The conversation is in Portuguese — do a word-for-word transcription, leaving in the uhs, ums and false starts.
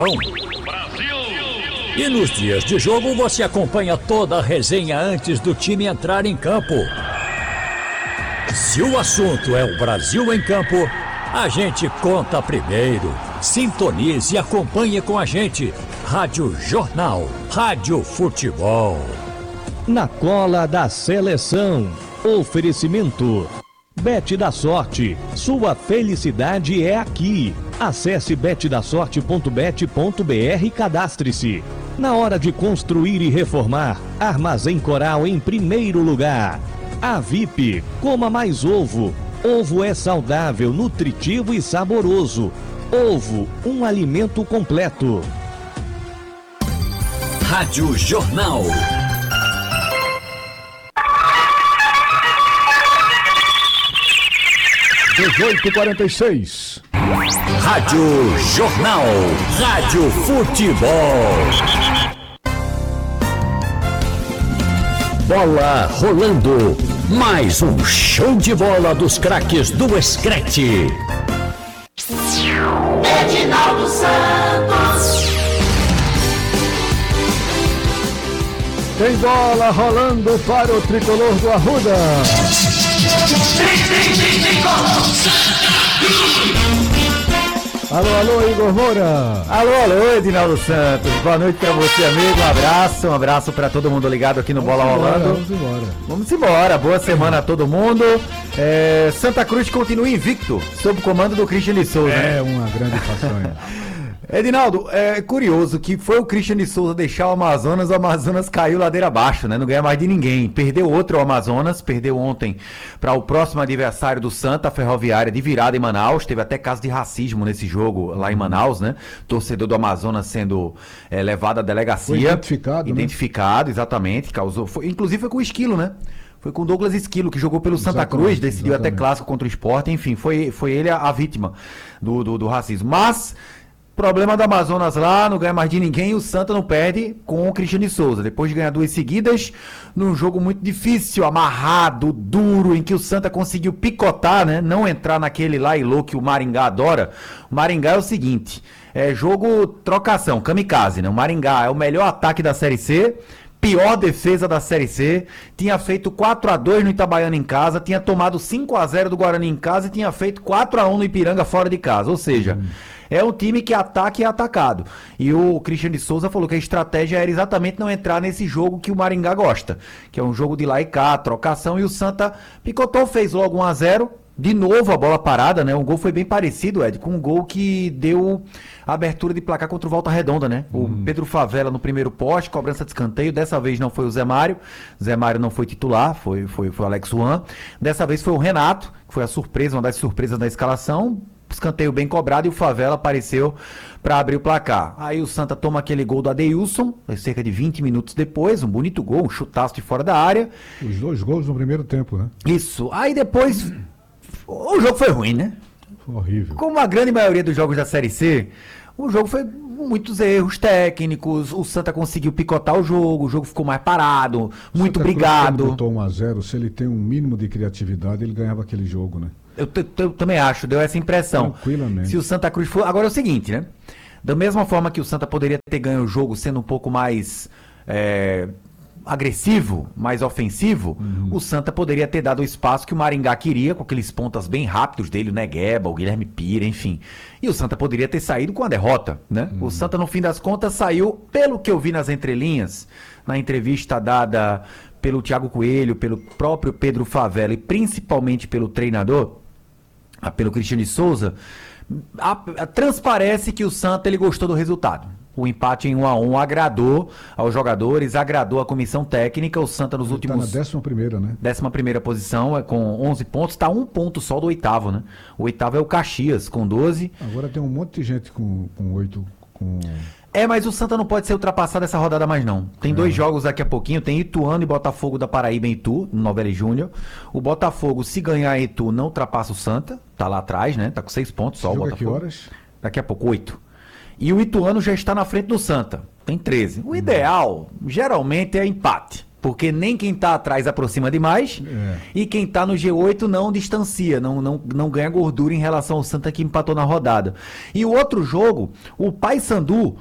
E nos dias de jogo você acompanha toda a resenha antes do time entrar em campo. Se o assunto é o Brasil em campo, a gente conta primeiro. Sintonize e acompanhe com a gente. Rádio Jornal, Rádio Futebol. Na cola da seleção. Oferecimento. Bet da Sorte. Sua felicidade é aqui. Acesse bet da sorte ponto bet ponto br e cadastre-se. Na hora de construir e reformar, Armazém Coral em primeiro lugar. A V I P, coma mais ovo. Ovo é saudável, nutritivo e saboroso. Ovo, um alimento completo. Rádio Jornal. dezoito e quarenta e seis. Rádio Jornal. Rádio Futebol. Bola rolando. Mais um show de bola dos craques do Escrete. Edinaldo Santos. Tem bola rolando para o tricolor do Arruda. Alô, alô, Igor Moura. Alô, alô, Edinaldo Santos. Boa noite pra você, amigo. Um abraço, um abraço pra todo mundo ligado aqui no Vamos Bola embora, Rolando. Vamos embora. Vamos embora. Boa semana a todo mundo. É, Santa Cruz continua invicto, sob o comando do Christian de Souza. É uma grande façanha. Edinaldo, é curioso que foi o Christian de Souza deixar o Amazonas, o Amazonas caiu ladeira abaixo, né? Não ganha mais de ninguém. Perdeu outro o Amazonas, perdeu ontem para o próximo adversário do Santa, a Ferroviária, de virada em Manaus. Teve até caso de racismo nesse jogo lá em Manaus, né? Torcedor do Amazonas sendo é, levado à delegacia. Foi identificado, Identificado, né? Exatamente. Causou, foi, inclusive foi com o Esquilo, né? Foi com o Douglas Esquilo, que jogou pelo Santa Exatamente, Cruz, decidiu exatamente. até clássico contra o Sport. Enfim, foi, foi ele a, a vítima do, do, do racismo. Mas... problema do Amazonas lá, não ganha mais de ninguém, e o Santa não perde com o Christian de Souza. Depois de ganhar duas seguidas, num jogo muito difícil, amarrado, duro, em que o Santa conseguiu picotar, né? Não entrar naquele lá e louco que o Maringá adora. O Maringá é o seguinte, é jogo trocação, kamikaze, né? O Maringá é o melhor ataque da Série C, pior defesa da Série C, tinha feito quatro a dois no Itabaiana em casa, tinha tomado cinco a zero do Guarani em casa e tinha feito quatro a um no Ipiranga fora de casa, ou seja... Hum. É um time que ataca e é atacado. E o Christian de Souza falou que a estratégia era exatamente não entrar nesse jogo que o Maringá gosta, que é um jogo de lá e cá, trocação, e o Santa picotou, fez logo um a zero, de novo a bola parada, né? O gol foi bem parecido, Ed, com um gol que deu a abertura de placar contra o Volta Redonda, né? O hum. Pedro Favela no primeiro poste, cobrança de escanteio, dessa vez não foi o Zé Mário, Zé Mário não foi titular, foi, foi, foi o Alex Juan, dessa vez foi o Renato, que foi a surpresa, uma das surpresas da escalação, escanteio bem cobrado e o Favela apareceu para abrir o placar. Aí o Santa toma aquele gol do Adeilson, cerca de vinte minutos depois, um bonito gol, um chutaço de fora da área. Os dois gols no primeiro tempo, né? Isso. Aí depois, o jogo foi ruim, né? Foi horrível. Como a grande maioria dos jogos da Série C, o jogo foi muitos erros técnicos, o Santa conseguiu picotar o jogo, o jogo ficou mais parado, muito Santa brigado. Cruz, quando botou um a zero, se ele tem um mínimo de criatividade, ele ganhava aquele jogo, né? Eu, t- t- eu também acho, deu essa impressão. Tranquilamente. Se o Santa Cruz for... Agora é o seguinte, né? Da mesma forma que o Santa poderia ter ganho o jogo sendo um pouco mais é, agressivo, mais ofensivo, uhum. o Santa poderia ter dado o espaço que o Maringá queria, com aqueles pontas bem rápidos dele, o Negueba, o Guilherme Pira, enfim. E o Santa poderia ter saído com a derrota, né? Uhum. O Santa, no fim das contas, saiu, pelo que eu vi nas entrelinhas, na entrevista dada pelo Thiago Coelho, pelo próprio Pedro Favela e principalmente pelo treinador, pelo Christian de Souza, a, a, transparece que o Santa ele gostou do resultado. O empate em um a um agradou aos jogadores, agradou a comissão técnica. O Santa nos ele últimos... Tá na décima primeira, né? Décima primeira posição, é com onze pontos, está um ponto só do oitavo, né? O oitavo é o Caxias, com doze. Agora tem um monte de gente com, com oito... Com... É, mas o Santa não pode ser ultrapassado essa rodada mais não. Tem é. dois jogos daqui a pouquinho, tem Ituano e Botafogo da Paraíba em Itu, no Novelli Júnior. O Botafogo, se ganhar em Itu, não ultrapassa o Santa, tá lá atrás, né? Tá com seis pontos só. Joga o Botafogo. Que horas? Daqui a pouco, oito. E o Ituano já está na frente do Santa, tem treze. O hum. ideal, geralmente, é empate. Porque nem quem tá atrás aproxima demais É. e quem tá no G oito não distancia, não, não, não ganha gordura em relação ao Santa que empatou na rodada. E o outro jogo, o Paysandu